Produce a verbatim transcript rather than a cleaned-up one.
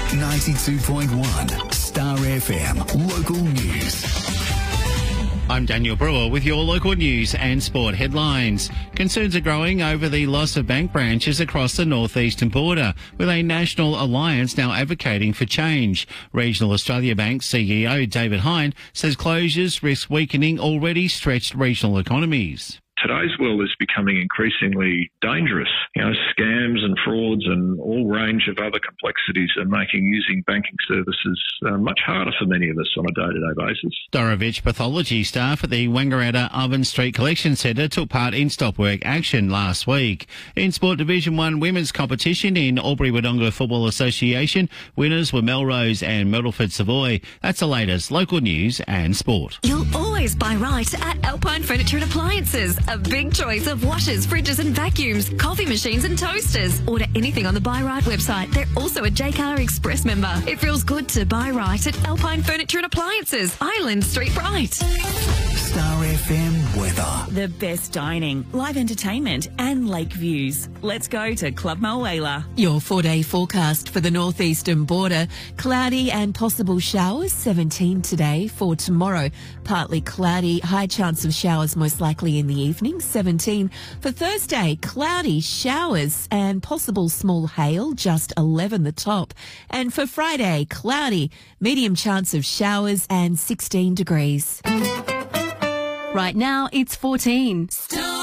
ninety-two point one Star F M Local News. I'm Daniel Brewer with your local news and sport headlines. Concerns are growing over the loss of bank branches across the northeastern border, with a national alliance now advocating for change. Regional Australia Bank C E O David Hein says closures risk weakening already stretched regional economies. Today's world is becoming increasingly dangerous. You know, scams and frauds and all range of other complexities are making using banking services uh, much harder for many of us on a day-to-day basis. Dorevitch pathology staff at the Wangaratta Oven Street Collection Centre took part in stop work action last week. In Sport Division one women's competition in Albury-Wodonga Football Association, winners were Melrose and Myrtleford Savoy. That's the latest local news and sport. You'll always buy right at Alpine Furniture and Appliances. A big choice of washers, fridges and vacuums, coffee machines and toasters. Order anything on the Buy Right website. They're also a J Car Express member. It feels good to buy right at Alpine Furniture and Appliances, Island Street Bright. Star F M weather. The best dining, live entertainment and lake views. Let's go to Club Mulwala. Your four-day forecast for the northeastern border. Cloudy and possible showers, seventeen today. For tomorrow, partly cloudy, high chance of showers most likely in the evening, seventeen. For Thursday, cloudy, showers and possible small hail, just eleven the top. And for Friday, cloudy, medium chance of showers and sixteen degrees. Right now, it's fourteen.